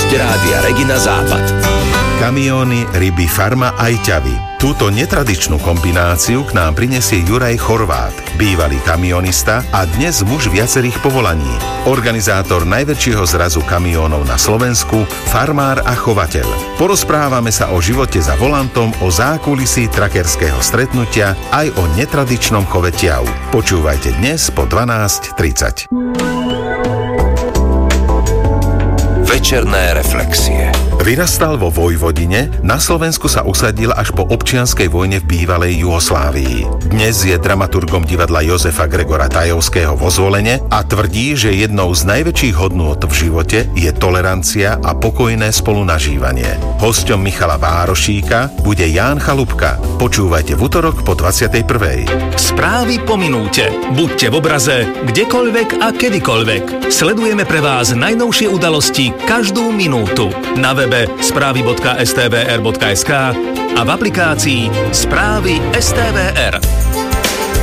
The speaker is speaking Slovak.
Rádia Regina Západ. Kamióny, ryby, farma aj ťavy. Túto netradičnú kombináciu k nám prinesie Juraj Chorvát, bývalý kamionista a dnes muž viacerých povolaní. Organizátor najväčšieho zrazu kamiónov na Slovensku, farmár a chovateľ. Porozprávame sa o živote za volantom, o zákulisí trakerského stretnutia aj o netradičnom chove ťav. Počúvajte dnes po 12:30. Večerné reflexie. Vyrastal vo Vojvodine, na Slovensku sa usadil až po občianskej vojne v bývalej Juhoslávii. Dnes je dramaturgom divadla Jozefa Gregora Tajovského vo Zvolene a tvrdí, že jednou z najväčších hodnôt v živote je tolerancia a pokojné spolunažívanie. Hosťom Michala Várošíka bude Ján Chalupka. Počúvajte v utorok po 21:00. Správy po minúte. Buďte v obraze, kdekoľvek a kedykoľvek. Sledujeme pre vás najnovšie udalosti každú minútu. Na webe správy.stvr.sk a v aplikácii Správy STVR.